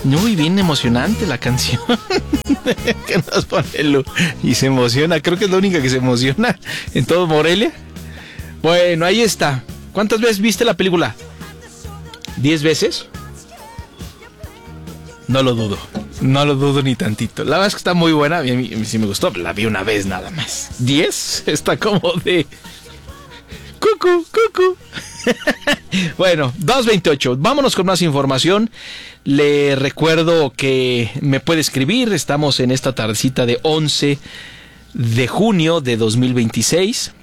Muy bien emocionante la canción que nos pone Lu. Y se emociona, creo que es la única que se emociona en todo Morelia. Bueno, ahí está. ¿Cuántas veces viste la película? ¿10 veces? No lo dudo ni tantito. La verdad es que está muy buena, a mí sí me gustó, la vi una vez nada más. 10 está como de... Cucu. Bueno, 2:28. Vámonos con más información. Le recuerdo que me puede escribir. Estamos en esta tardecita de 11 de junio de 2026.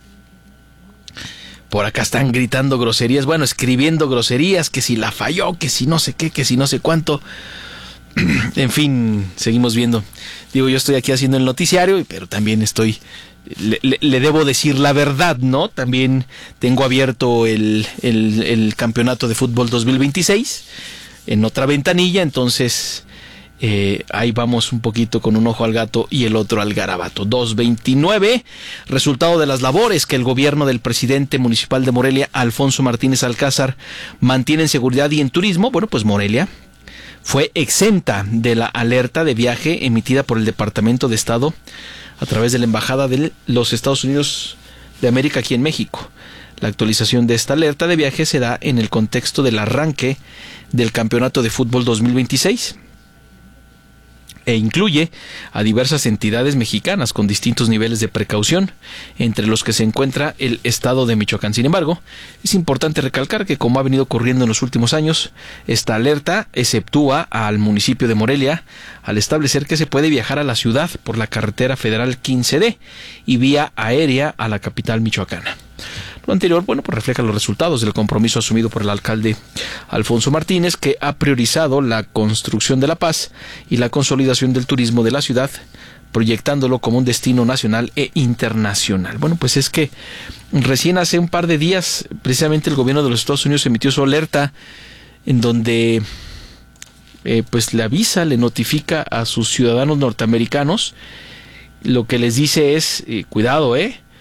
Por acá están gritando groserías. Bueno, escribiendo groserías. Que si la falló, que si no sé qué, que si no sé cuánto. En fin, seguimos viendo. Digo, yo estoy aquí haciendo el noticiario, pero también estoy... Le debo decir la verdad, ¿no? También tengo abierto el campeonato de fútbol 2026 en otra ventanilla, entonces ahí vamos un poquito con un ojo al gato y el otro al garabato. 2:29, resultado de las labores que el gobierno del presidente municipal de Morelia, Alfonso Martínez Alcázar, mantiene en seguridad y en turismo. Bueno, pues Morelia fue exenta de la alerta de viaje emitida por el Departamento de Estado a través de la Embajada de los Estados Unidos de América aquí en México. La actualización de esta alerta de viaje se da en el contexto del arranque del Campeonato de Fútbol 2026 e incluye a diversas entidades mexicanas con distintos niveles de precaución, entre los que se encuentra el estado de Michoacán. Sin embargo, es importante recalcar que, como ha venido ocurriendo en los últimos años, esta alerta exceptúa al municipio de Morelia al establecer que se puede viajar a la ciudad por la carretera federal 15D y vía aérea a la capital michoacana. Lo anterior, bueno, pues refleja los resultados del compromiso asumido por el alcalde Alfonso Martínez, que ha priorizado la construcción de la paz y la consolidación del turismo de la ciudad, proyectándolo como un destino nacional e internacional. Bueno, pues es que recién hace un par de días, precisamente el gobierno de los Estados Unidos emitió su alerta en donde pues le avisa, le notifica a sus ciudadanos norteamericanos, lo que les dice es, cuidado,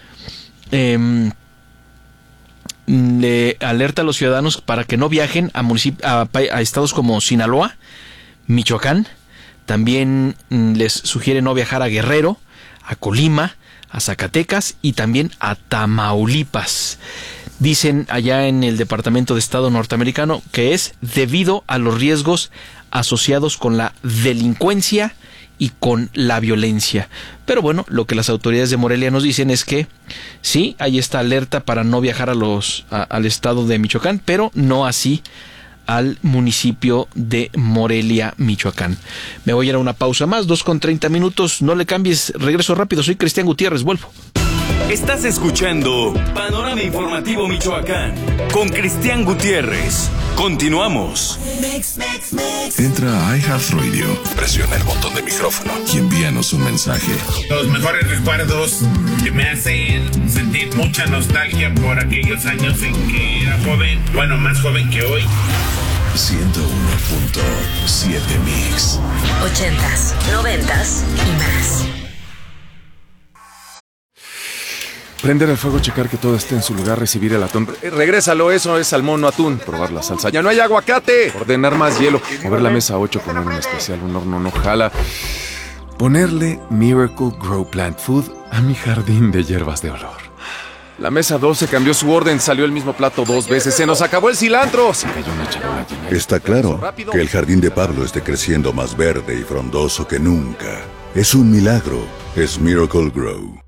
le alerta a los ciudadanos para que no viajen a estados como Sinaloa, Michoacán. También les sugiere no viajar a Guerrero, a Colima, a Zacatecas y también a Tamaulipas. Dicen allá en el Departamento de Estado norteamericano que es debido a los riesgos asociados con la delincuencia y con la violencia. Pero bueno, lo que las autoridades de Morelia nos dicen es que sí, hay esta alerta para no viajar al estado de Michoacán, pero no así al municipio de Morelia, Michoacán. Me voy a ir a una pausa más, 2:30. No le cambies, regreso rápido. Soy Cristian Gutiérrez, vuelvo. Estás escuchando Panorama Informativo Michoacán con Cristian Gutiérrez. Continuamos. Entra a iHeartRadio, presiona el botón de micrófono y envíanos un mensaje. Los mejores recuerdos que me hacen sentir mucha nostalgia por aquellos años en que era joven, bueno, más joven que hoy. 101.7 Mix. 80s, 90s y más. Prender el fuego, checar que todo esté en su lugar, recibir el atún. Regrésalo, eso es salmón, no atún. Probar la salsa. ¡Ya no hay aguacate! Ordenar más hielo. Mover la mesa 8, poner un especial, un horno no jala. Ponerle Miracle Grow Plant Food a mi jardín de hierbas de olor. La mesa 12 cambió su orden, salió el mismo plato 2 veces. ¡Se nos acabó el cilantro! Se cayó una charola llena. Está claro que el jardín de Pablo esté creciendo más verde y frondoso que nunca. Es un milagro. Es Miracle Grow.